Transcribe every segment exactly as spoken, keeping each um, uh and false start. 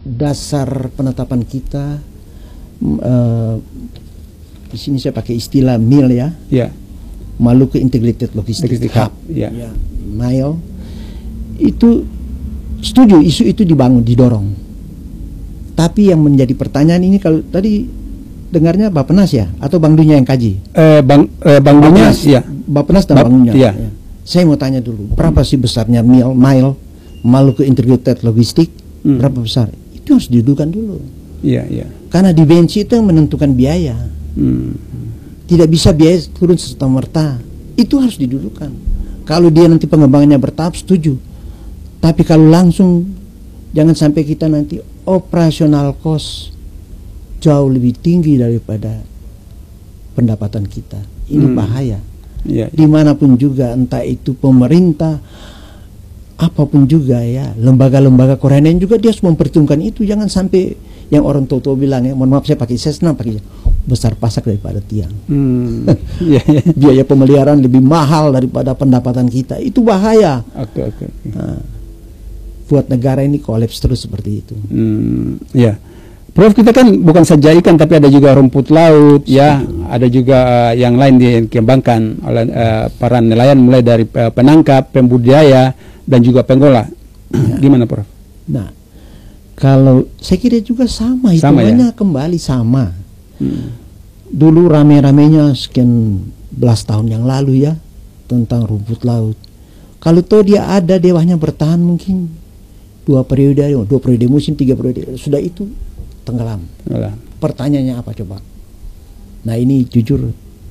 dasar penetapan kita, uh, di sini saya pakai istilah M I L ya, ya. Maluku Integrated Logistic Hub, ya. ya, M I L, itu setuju isu itu dibangun, didorong. Tapi yang menjadi pertanyaan ini, kalau tadi dengarnya Bappenas ya, atau Bang Dunya yang kaji? Eh, Bang eh, Bang Dunya, ya. Bappenas dan Bap, Bang Dunya. Ya. Ya. Saya mau tanya dulu, berapa sih besarnya M I L, M I L Maluku Integrated Logistic? Hmm. Berapa besar? Itu harus didudukan dulu. Iya, iya. Karena dimensi itu yang menentukan biaya. Hmm. Tidak bisa biaya turun serta-merta. Itu harus didudukan. Kalau dia nanti pengembangannya bertahap, setuju. Tapi kalau langsung, jangan sampai kita nanti operasional cost jauh lebih tinggi daripada pendapatan kita. Ini hmm. bahaya. Ya, ya. Dimanapun juga, entah itu pemerintah, apapun juga ya, lembaga-lembaga Korean juga dia harus memperhitungkan itu. Jangan sampai yang orang tua-tua bilang ya, mohon maaf saya pakai Cessna, pakai besar pasak daripada tiang. Hmm. yeah, yeah. Biaya pemeliharaan lebih mahal daripada pendapatan kita. Itu bahaya. Oke, okay, oke. Okay, okay. Nah, buat negara ini kolaps terus seperti itu. Hmm, ya, Prof, kita kan bukan saja ikan, tapi ada juga rumput laut, Setuju. ya, ada juga uh, yang lain dikembangkan oleh uh, para nelayan, mulai dari uh, penangkap, pembudidaya, dan juga penggola. Ya. Gimana, Prof? Nah, kalau saya kira juga sama, hitungannya ya? Kembali sama. Hmm. Dulu rame-ramenya sekian belas tahun yang lalu ya, tentang rumput laut. Kalau toh dia ada, dewanya bertahan mungkin dua periode, dua periode musim, tiga periode, sudah itu tenggelam. Yalah. Pertanyaannya apa coba? Nah ini jujur,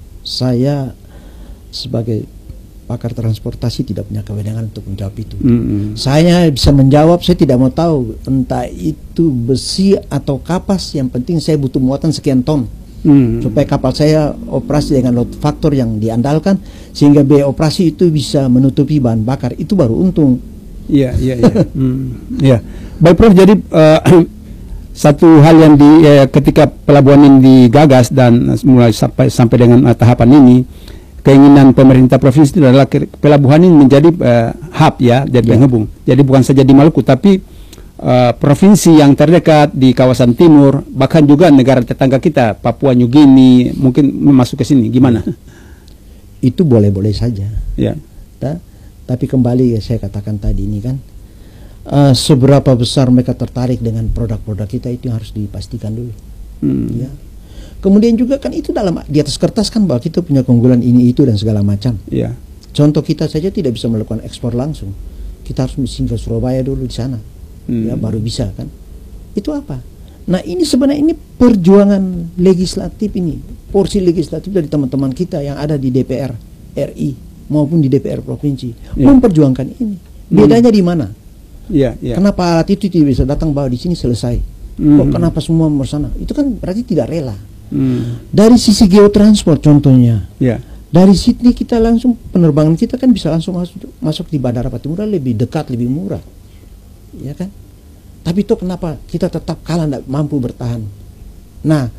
saya sebagai pakar transportasi tidak punya kewenangan untuk menjawab itu. Mm-hmm. Saya bisa menjawab, saya tidak mau tahu entah itu besi atau kapas, yang penting saya butuh muatan sekian ton. Hmm. Supaya kapal saya operasi dengan load factor yang diandalkan, sehingga biaya operasi itu bisa menutupi bahan bakar, itu baru untung. Iya, iya, iya. hmm. Ya. Baik, Prof, jadi uh, satu hal yang di eh, ketika pelabuhan ini digagas dan mulai sampai sampai dengan uh, tahapan ini, keinginan pemerintah provinsi itu adalah pelabuhan ini menjadi uh, hub ya, jadi ya. penghubung. Jadi bukan saja di Maluku, tapi Uh, provinsi yang terdekat di kawasan timur, bahkan juga negara tetangga kita, Papua New Guinea, mungkin masuk ke sini. Gimana? Itu boleh-boleh saja. Ya. Ta tapi kembali ya, saya katakan tadi ini kan, uh, seberapa besar mereka tertarik dengan produk-produk kita, itu yang harus dipastikan dulu. Hmm. Ya. Kemudian juga kan itu dalam di atas kertas kan bahwa kita punya keunggulan ini itu dan segala macam. Ya. Contoh kita saja tidak bisa melakukan ekspor langsung. Kita harus singgah Surabaya dulu di sana. Hmm. Ya baru bisa kan. Itu apa? Nah ini sebenarnya ini perjuangan legislatif ini, porsi legislatif dari teman-teman kita yang ada di D P R R I maupun di D P R provinsi, yeah. memperjuangkan ini. Bedanya hmm. di mana? Yeah, yeah. Kenapa alat itu tidak bisa datang bawa di sini selesai? Hmm. Kok kenapa semua bersana? Itu kan berarti tidak rela. Hmm. Dari sisi geotransport contohnya, yeah. dari Sydney kita langsung penerbangan kita kan bisa langsung masuk, masuk di Bandara Patimura, lebih dekat, lebih murah. Ya kan? Tapi itu kenapa kita tetap kalah, tidak mampu bertahan. Nah,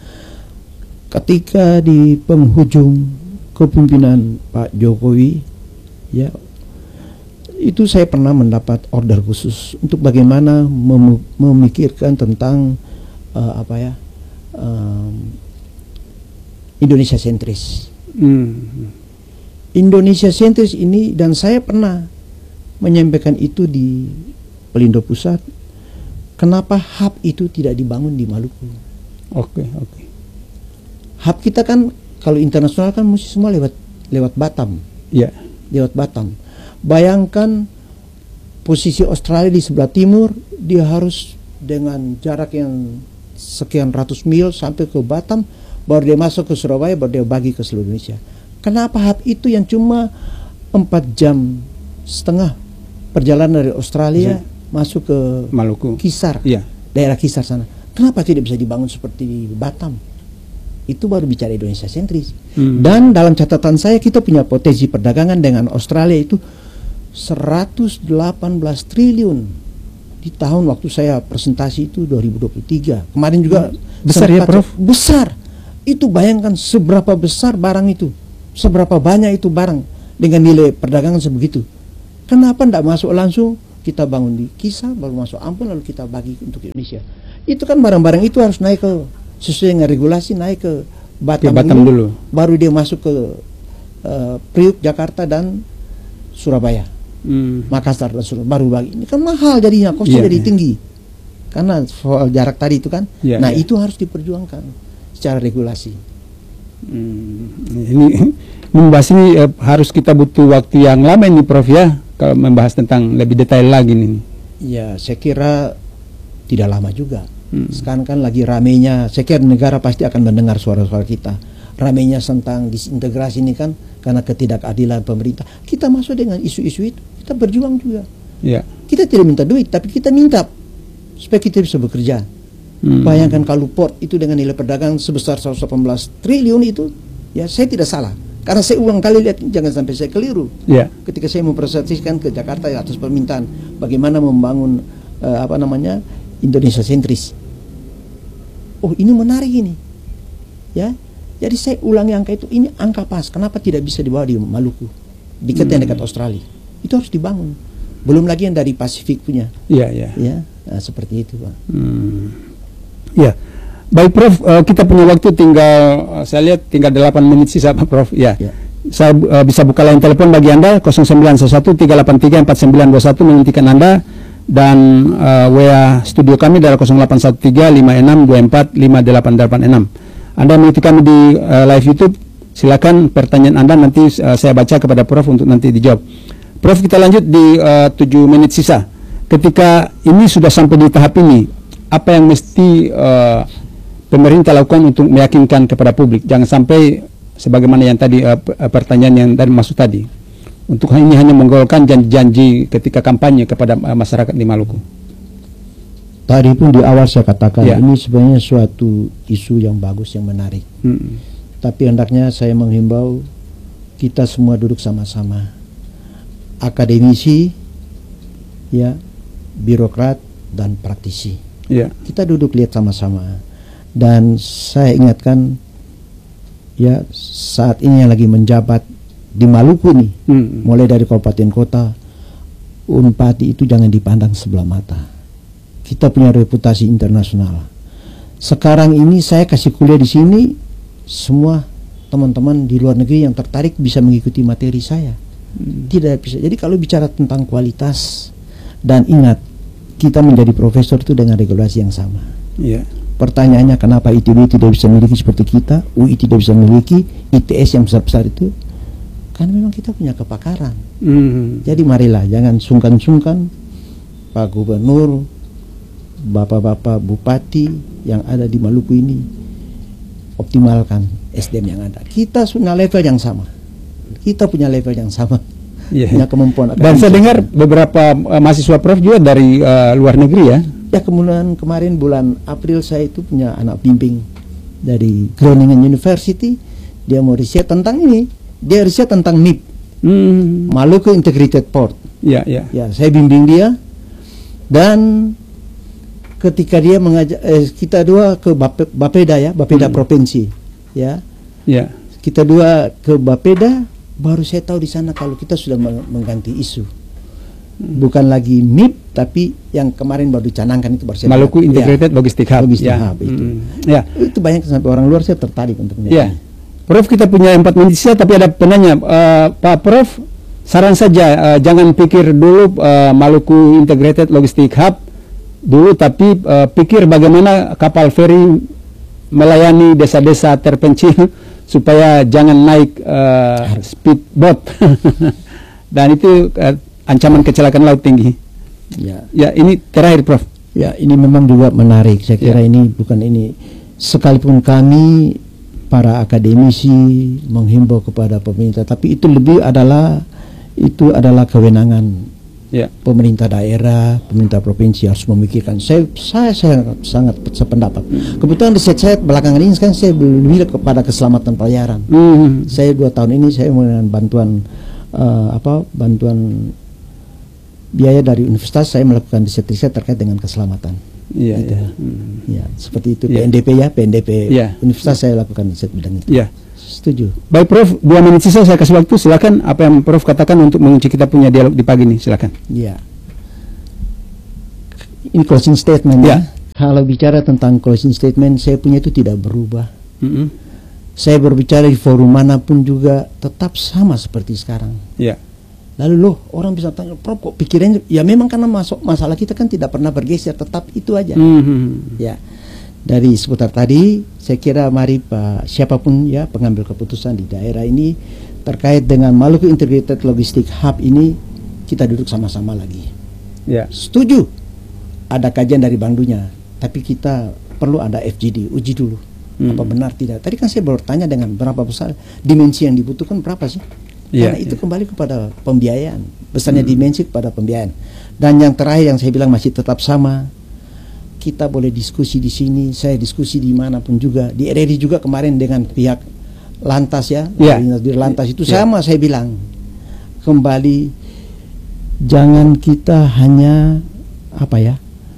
ketika di penghujung kepemimpinan Pak Jokowi, ya, itu saya pernah mendapat order khusus untuk bagaimana mem memikirkan tentang uh, apa ya, um, Indonesia sentris. Hmm. Indonesia sentris ini, dan saya pernah menyampaikan itu di Pelindo Pusat. Kenapa hub itu tidak dibangun di Maluku? Oke, okay, oke. Okay. Hub kita kan kalau internasional kan mesti semua lewat lewat Batam. Iya. Yeah. Lewat Batam. Bayangkan posisi Australia di sebelah timur, dia harus dengan jarak yang sekian ratus mil sampai ke Batam, baru dia masuk ke Surabaya, baru dia bagi ke seluruh Indonesia. Kenapa hub itu yang cuma empat jam setengah perjalanan dari Australia, yeah. masuk ke Maluku, Kisar, yeah. daerah Kisar sana. Kenapa tidak bisa dibangun seperti di Batam? Itu baru bicara Indonesia sentris. Hmm. Dan dalam catatan saya, kita punya potensi perdagangan dengan Australia itu seratus delapan belas triliun di tahun waktu saya presentasi itu dua ribu dua puluh tiga. Kemarin juga hmm. besar ya, Prof? Besar. Itu bayangkan seberapa besar barang itu, seberapa banyak itu barang dengan nilai perdagangan sebegitu. Kenapa tidak masuk langsung? Kita bangun di Kisar, baru masuk Ampun, lalu kita bagi untuk Indonesia. Itu kan barang-barang itu harus naik ke sesuai dengan regulasi, naik ke Batam, ke Batam ini, dulu. Baru dia masuk ke uh, Priuk, Jakarta dan Surabaya, hmm. Makassar dan Surabaya. Baru bagi ini kan mahal jadinya, kosnya yeah, jadi yeah. tinggi. Karena soal jarak tadi itu kan, yeah, nah yeah. itu harus diperjuangkan secara regulasi. Hmm, ini membahas ini eh, harus kita butuh waktu yang lama ini, Prof ya, kalau membahas tentang lebih detail lagi nih. Ya, saya kira tidak lama juga. Hmm. Sekarang kan lagi ramenya, saya kira negara pasti akan mendengar suara-suara kita. Ramenya tentang disintegrasi ini kan karena ketidakadilan pemerintah. Kita masuk dengan isu-isu itu, kita berjuang juga. Yeah. Kita tidak minta duit, tapi kita minta supaya kita bisa bekerja. Hmm. Bayangkan kalau port itu dengan nilai perdagangan sebesar seratus delapan belas triliun itu, ya saya tidak salah. Karena saya ulang kali lihat, jangan sampai saya keliru. Yeah. Ketika saya mempresentasikan ke Jakarta ya, atas permintaan bagaimana membangun uh, apa namanya Indonesia sentris. Oh ini menarik ini, ya. Jadi saya ulangi angka itu, ini angka pas. Kenapa tidak bisa dibawa di Maluku, dekat yang dekat Australia? Itu harus dibangun. Belum lagi yang dari Pasifik punya. Iya, iya. Ya, nah, seperti itu, Pak. Hmm. Ya, baik Prof. Uh, kita punya waktu tinggal, uh, saya lihat tinggal delapan menit sisa, Prof. Ya. Ya. Saya uh, bisa buka line telepon bagi Anda nol sembilan satu tiga delapan tiga empat sembilan dua satu menghentikan Anda, dan uh, W A studio kami adalah nol delapan satu tiga lima enam dua empat lima delapan delapan enam. Anda mengikuti kami di uh, live YouTube, silakan pertanyaan Anda nanti uh, saya baca kepada Prof untuk nanti dijawab. Prof, kita lanjut di uh, tujuh menit sisa. Ketika ini sudah sampai di tahap ini, apa yang mesti uh, pemerintah lakukan untuk meyakinkan kepada publik? Jangan sampai sebagaimana yang tadi uh, pertanyaan yang dari masuk tadi, untuk ini hanya menggolkan janji-janji ketika kampanye kepada uh, masyarakat di Maluku. Tadi pun di awal saya katakan ya. Ini sebenarnya suatu isu yang bagus, yang menarik. Hmm. Tapi hendaknya saya menghimbau kita semua duduk sama-sama, akademisi, ya, birokrat dan praktisi. Ya. Kita duduk lihat sama-sama. Dan saya ingatkan, ya, saat ini yang lagi menjabat di Maluku nih, hmm. mulai dari kabupaten kota, Unpati itu jangan dipandang sebelah mata. Kita punya reputasi internasional. Sekarang ini saya kasih kuliah di sini, semua teman-teman di luar negeri yang tertarik bisa mengikuti materi saya. Hmm. Tidak bisa. Jadi kalau bicara tentang kualitas, dan ingat, kita menjadi profesor itu dengan regulasi yang sama. Yeah. Pertanyaannya kenapa I T B tidak bisa memiliki seperti kita, U I tidak bisa memiliki, I T S yang besar-besar itu? Karena memang kita punya kepakaran. Hmm. Jadi marilah jangan sungkan-sungkan, Pak Gubernur, Bapak-bapak Bupati yang ada di Maluku ini, optimalkan S D M yang ada. Kita punya level yang sama. Kita punya level yang sama. Yeah. Punya kemampuan. Dan saya dengar beberapa uh, mahasiswa Prof juga dari uh, luar negeri ya. Ya, kemudian kemarin bulan April saya itu punya anak bimbing dari Groningen University. Dia mau riset tentang ini. Dia riset tentang M I P, hmm. Maluku Integrated Port. Ya, yeah, ya. Yeah. Ya, saya bimbing dia. Dan ketika dia mengajak eh, kita dua ke Bape, Bapeda ya, Bapeda hmm. provinsi, ya, yeah. kita dua ke Bapeda, baru saya tahu di sana kalau kita sudah mengganti isu, hmm. bukan lagi M I P, tapi yang kemarin baru dicanangkan itu bersama Maluku Integrated ya. Logistic Hub, Logistic ya. Hub itu, hmm. ya. Itu banyak sampai orang luar saya tertarik untuk melihat. Ya. Prof, kita punya empat menit saja, tapi ada penanya, uh, Pak Prof, saran saja uh, jangan pikir dulu uh, Maluku Integrated Logistic Hub dulu, tapi uh, pikir bagaimana kapal feri melayani desa-desa terpencil supaya jangan naik uh, speedboat dan itu uh, ancaman kecelakaan laut tinggi. Ya, ya ini terakhir Prof. Ya, ini memang juga menarik. Saya kira ya. Ini bukan ini, sekalipun kami para akademisi menghimbau kepada pemerintah, tapi itu lebih adalah itu adalah kewenangan. Ya. Pemerintah daerah, pemerintah provinsi harus memikirkan. Saya, saya, saya sangat sependapat. Kebetulan riset saya belakangan ini kan saya lebih kepada keselamatan pelayaran. Mm. Saya dua tahun ini saya dengan bantuan uh, apa bantuan biaya dari universitas, saya melakukan riset-riset terkait dengan keselamatan. Iya. Gitu. Ya. Mm. Ya, seperti itu. Ya. P N D P ya, P N D P ya. Universitas saya lakukan riset bidang itu. Ya. Setuju. Baik Prof, dua menit sisa saya kasih waktu, silakan apa yang Prof katakan untuk mengunci kita punya dialog di pagi ini, silakan. Ya. Ini closing statement ya. Kalau bicara tentang closing statement, saya punya itu tidak berubah. Mm-hmm. Saya berbicara di forum manapun juga tetap sama seperti sekarang. Yeah. Lalu loh, orang bisa tanya, Prof kok pikirannya? Ya memang karena masuk masalah kita kan tidak pernah bergeser, tetap itu aja. Mm-hmm. Ya, dari seputar tadi, saya kira mari Pak siapapun ya pengambil keputusan di daerah ini terkait dengan Maluku Integrated Logistic Hub ini, kita duduk sama-sama lagi. Yeah. Setuju, ada kajian dari Bank Dunia, tapi kita perlu ada F G D, uji dulu. Hmm. Apa benar tidak? Tadi kan saya bertanya dengan berapa besar dimensi yang dibutuhkan, berapa sih? Yeah, Karena itu yeah. kembali kepada pembiayaan, besarnya hmm. dimensi kepada pembiayaan. Dan yang terakhir yang saya bilang masih tetap sama, kita boleh diskusi di sini, saya diskusi di manapun juga, di R R I juga kemarin dengan pihak Lantas ya, yeah. di Lantas itu yeah. sama saya bilang, kembali jangan kita hanya apa ya,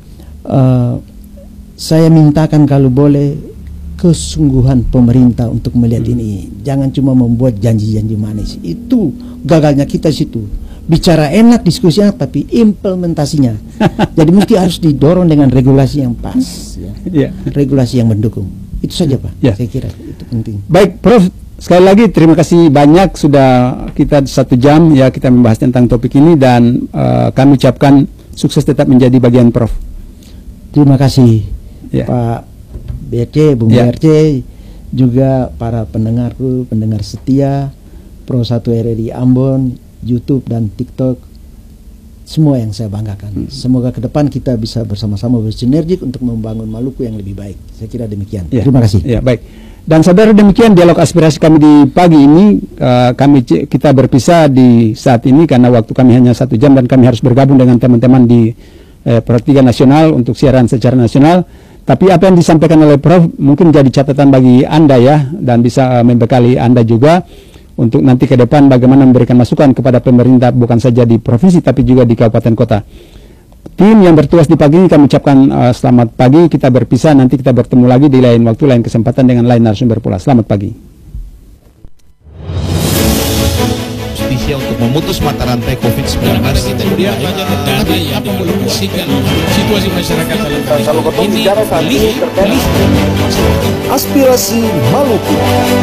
uh, saya mintakan kalau boleh kesungguhan pemerintah untuk melihat hmm. ini. Jangan cuma membuat janji-janji manis. Itu gagalnya kita situ. Bicara enak diskusinya, tapi implementasinya. Jadi mesti harus didorong dengan regulasi yang pas, ya. Yeah. Regulasi yang mendukung. Itu saja Pak. Yeah. Saya kira itu penting. Baik, Prof. Sekali lagi terima kasih banyak sudah kita satu jam ya kita membahas tentang topik ini dan uh, kami ucapkan sukses tetap menjadi bagian Prof. Terima kasih Yeah. Pak B R C, Bung Ya. B R C, juga para pendengarku, pendengar setia Pro satu R R I Ambon, YouTube dan TikTok, semua yang saya banggakan. Hmm. Semoga ke depan kita bisa bersama-sama bersinergi untuk membangun Maluku yang lebih baik. Saya kira demikian. Ya. Terima kasih. Ya, baik. Dan saudara, demikian dialog aspirasi kami di pagi ini. Uh, kami kita berpisah di saat ini karena waktu kami hanya satu jam dan kami harus bergabung dengan teman-teman di eh, Pro tiga Nasional untuk siaran secara nasional. Tapi apa yang disampaikan oleh Prof mungkin jadi catatan bagi Anda ya, dan bisa uh, membekali Anda juga untuk nanti ke depan bagaimana memberikan masukan kepada pemerintah bukan saja di provinsi tapi juga di kabupaten kota. Tim yang bertugas di pagi ini kami ucapkan uh, selamat pagi, kita berpisah, nanti kita bertemu lagi di lain waktu, lain kesempatan dengan lain narasumber pula. Selamat pagi. Untuk memutus mata rantai covid sembilan belas kita kemudian banyak dana yang dialokasikan situasi masyarakat dalam ini paling paling Aspirasi Maluku.